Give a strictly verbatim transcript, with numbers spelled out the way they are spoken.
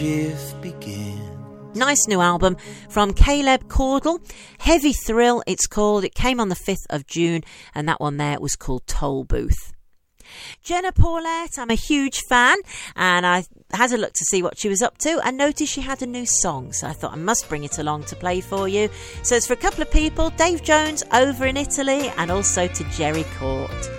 Nice new album from Caleb Caudle. Heavy Thrill, it's called. It came on the fifth of June, and that one there was called Toll Booth. Jenna Paulette, I'm a huge fan, and I had a look to see what she was up to and noticed she had a new song, so I thought I must bring it along to play for you. So it's for a couple of people, Dave Jones over in Italy, and also to Jerry Court.